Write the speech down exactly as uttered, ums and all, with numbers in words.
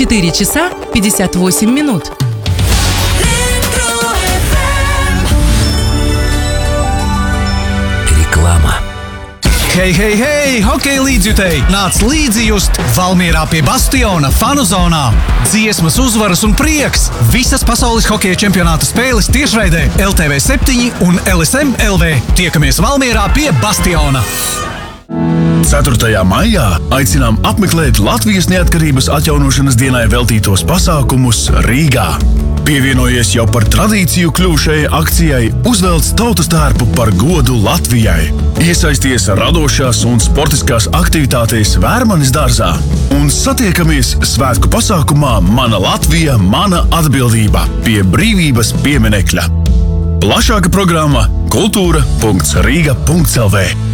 четыре часа пятьдесят восемь минут. Reklāma. Hei, hei, hei! Hokeja līdzjutēji! Nāc līdzi just Valmierā pie Bastiona fanu zonā! Dziesmas, uzvaras un prieks! Visas pasaules hokeja čempionāta spēles tiešraidē L T V septiņi un L S M L V. Tiekamies Valmierā pie Bastiona! ceturtajā maijā aicinām apmeklēt Latvijas neatkarības atjaunošanas dienai veltītos pasākumus Rīgā. Pievienojies jau par tradīciju kļuvušajai akcijai Uzvelc tautas tērpu par godu Latvijai. Iesaisties radošās un sportiskās aktivitātēs Vērmanis dārzā un satiekamies svētku pasākumā Mana Latvija, mana atbildība pie Brīvības pieminekļa. Plašāka programma kultūra punkts rīga punkts L V.